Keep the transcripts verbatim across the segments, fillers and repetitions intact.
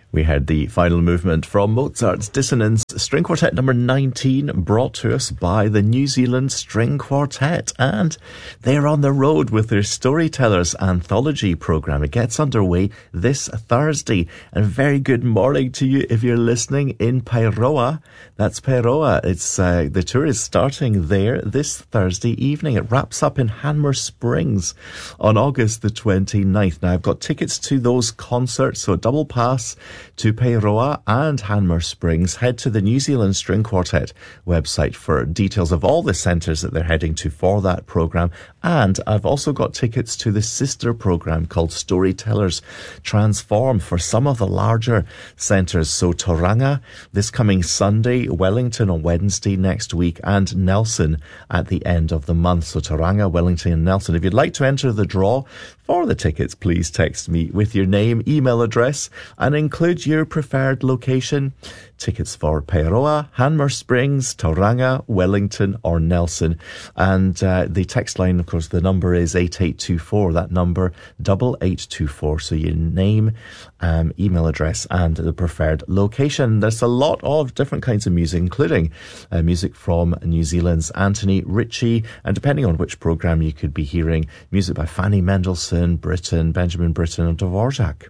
We heard the final movement from Mozart's Dissonance String Quartet number nineteen, brought to us by the New Zealand String Quartet. And they're on the road with their Storytellers Anthology programme. It gets underway this Thursday. And very good morning to you if you're listening in Pairoa. That's Pairoa. It's uh, the tour is starting there this Thursday evening. It wraps up in Hanmer Springs on August the twenty-ninth. Now, I've got tickets to those concerts, so double pass to Pairoa and Hanmer Springs. Head to the New Zealand String Quartet website for details of all the centres that they're heading to for that programme. And I've also got tickets to the sister programme called Storytellers Transform for some of the larger centres. So Tauranga this coming Sunday, Wellington on Wednesday next week, and Nelson at the end of the month. So Tauranga, Wellington and Nelson. If you'd like to enter the draw for the tickets, please text me with your name, email address, and include your preferred location. Tickets for Pairoa, Hanmer Springs, Tauranga, Wellington or Nelson. And uh, the text line, of course, the number is eight eight two four. That number, double eight two four. So your name, um, email address and the preferred location. There's a lot of different kinds of music, including uh, music from New Zealand's Anthony Ritchie. And depending on which programme you could be hearing, music by Fanny Mendelssohn, Britten, Benjamin Britten and Dvorak.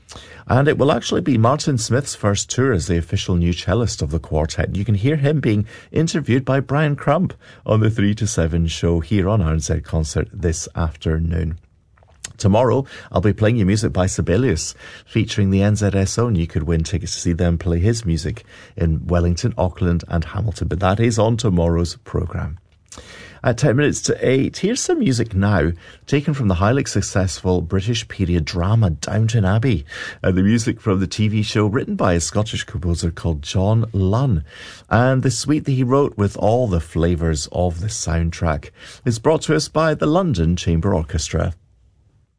And it will actually be Martin Smith's first tour as the official new cellist of the quartet. You can hear him being interviewed by Brian Crump on the three to seven show here on R N Z Concert this afternoon. Tomorrow, I'll be playing you music by Sibelius, featuring the N Z S O, and you could win tickets to see them play his music in Wellington, Auckland and Hamilton. But that is on tomorrow's programme. At ten minutes to eight, here's some music now, taken from the highly successful British period drama Downton Abbey, and the music from the T V show written by a Scottish composer called John Lunn. And the suite that he wrote with all the flavours of the soundtrack is brought to us by the London Chamber Orchestra.